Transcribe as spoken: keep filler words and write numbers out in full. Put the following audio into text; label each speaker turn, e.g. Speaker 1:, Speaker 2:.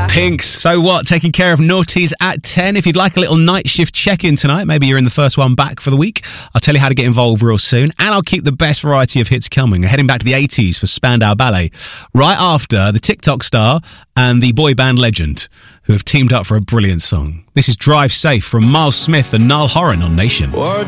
Speaker 1: Pinks. So what? Taking care of naughties at ten. If you'd like a little night shift check-in tonight, maybe you're in the first one back for the week, I'll tell you how to get involved real soon. And I'll keep the best variety of hits coming. We're heading back to the eighties for Spandau Ballet, right after the TikTok star and the boy band legend, who have teamed up for a brilliant song. This is Drive Safe from Miles Smith and Niall Horan on Nation.
Speaker 2: What